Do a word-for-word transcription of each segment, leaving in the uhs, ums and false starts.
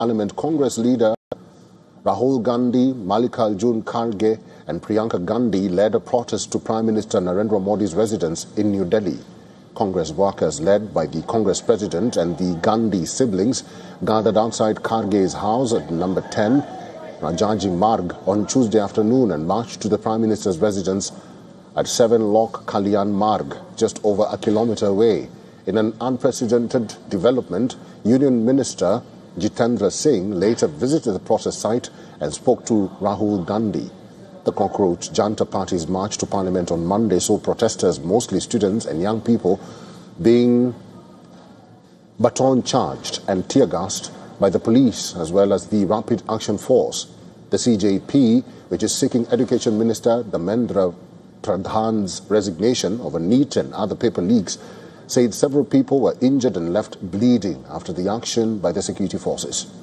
Parliament, Congress leader Rahul Gandhi, Mallikarjun Kharge and Priyanka Gandhi led a protest to Prime Minister Narendra Modi's residence in New Delhi. Congress workers led by the Congress president and the Gandhi siblings gathered outside Kharge's house at number ten, Rajaji Marg, on Tuesday afternoon and marched to the Prime Minister's residence at seven Lok Kalyan Marg, just over a kilometre away. In an unprecedented development, Union Minister Jitendra Singh later visited the protest site and spoke to Rahul Gandhi. The Cockroach Janta Party's march to Parliament on Monday saw protesters, mostly students and young people, being baton charged and tear-gassed by the police as well as the Rapid Action Force. The C J P, which is seeking Education Minister Dharmendra Pradhan's resignation over NEET and other paper leaks, said several people were injured and left bleeding after the action by the security forces.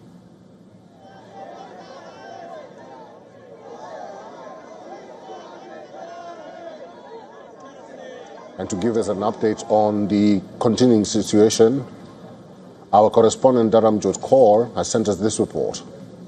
And to give us an update on the continuing situation, our correspondent Dharamjot Kaur has sent us this report.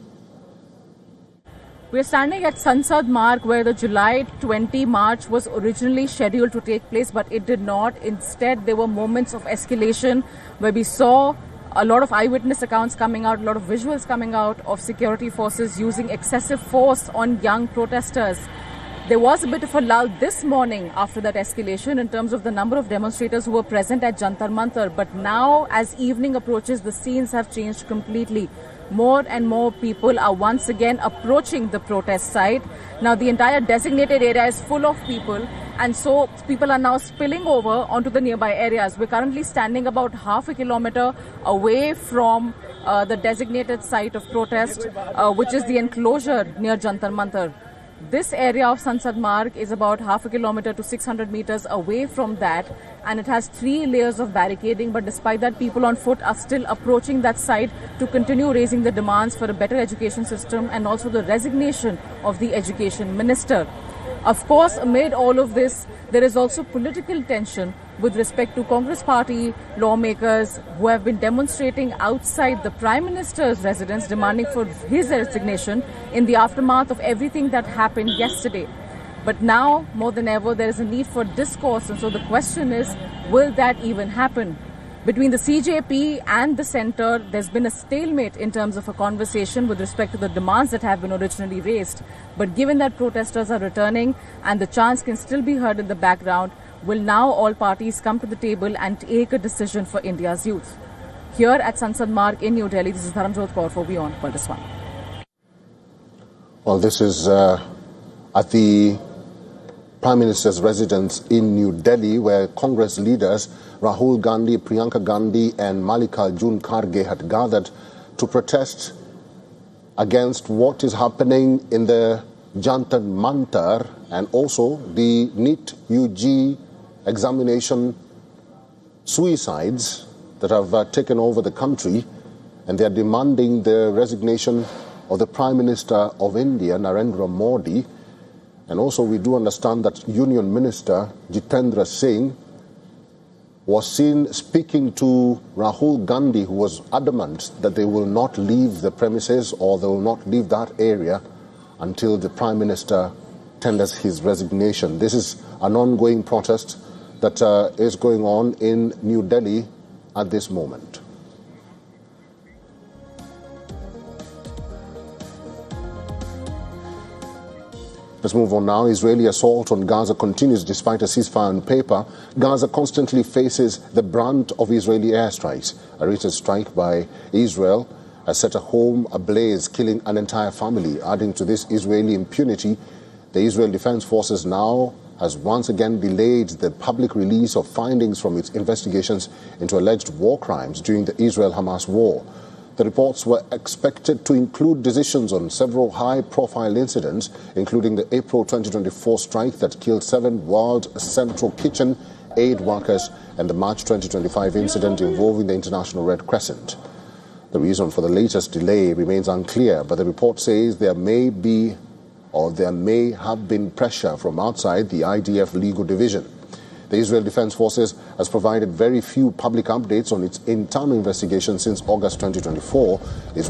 We're standing at Sansad Marg, where the July twentieth march was originally scheduled to take place, but it did not. Instead, there were moments of escalation where we saw a lot of eyewitness accounts coming out, a lot of visuals coming out of security forces using excessive force on young protesters. There was a bit of a lull this morning after that escalation in terms of the number of demonstrators who were present at Jantar Mantar. But now, as evening approaches, the scenes have changed completely. More and more people are once again approaching the protest site. Now, the entire designated area is full of people, and so people are now spilling over onto the nearby areas. We're currently standing about half a kilometer away from uh, the designated site of protest, uh, which is the enclosure near Jantar Mantar. This area of Sansad Marg is about half a kilometer to six hundred meters away from that, and it has three layers of barricading. But despite that, people on foot are still approaching that site to continue raising the demands for a better education system and also the resignation of the education minister. Of course, amid all of this, there is also political tension with respect to Congress party lawmakers who have been demonstrating outside the Prime Minister's residence demanding for his resignation in the aftermath of everything that happened yesterday. But now, more than ever, there is a need for discourse, and so the question is, will that even happen? Between the C J P and the centre, there's been a stalemate in terms of a conversation with respect to the demands that have been originally raised. But given that protesters are returning and the chants can still be heard in the background, will now all parties come to the table and take a decision for India's youth? Here at Sansad Marg in New Delhi, this is Dharamjot Kaur for Beyond World is One. Well, this is uh, at the Prime Minister's residence in New Delhi, where Congress leaders Rahul Gandhi, Priyanka Gandhi and Mallikarjun Kharge had gathered to protest against what is happening in the Jantar Mantar and also the NEET U G examination suicides that have uh, taken over the country, and they are demanding the resignation of the Prime Minister of India, Narendra Modi. And also we do understand that Union Minister Jitendra Singh was seen speaking to Rahul Gandhi, who was adamant that they will not leave the premises or they will not leave that area until the Prime Minister tenders his resignation. This is an ongoing protest that uh, is going on in New Delhi at this moment. Let's move on now. Israeli assault on Gaza continues despite a ceasefire on paper. Gaza constantly faces the brunt of Israeli airstrikes. A recent strike by Israel has set a home ablaze, killing an entire family. Adding to this Israeli impunity, the Israel Defense Forces now has once again delayed the public release of findings from its investigations into alleged war crimes during the Israel-Hamas war. The reports were expected to include decisions on several high-profile incidents, including the April twenty twenty-four strike that killed seven World Central Kitchen aid workers and the March twenty twenty-five incident involving the International Red Crescent. The reason for the latest delay remains unclear, but the report says there may be or there may have been pressure from outside the I D F legal division. The Israel Defense Forces has provided very few public updates on its internal investigation since August twenty twenty-four.